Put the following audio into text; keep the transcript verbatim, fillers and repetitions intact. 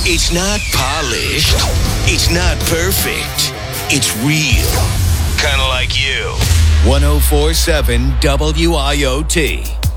It's not polished. It's not perfect. It's real. Kind of like you. ten forty-seven W I O T.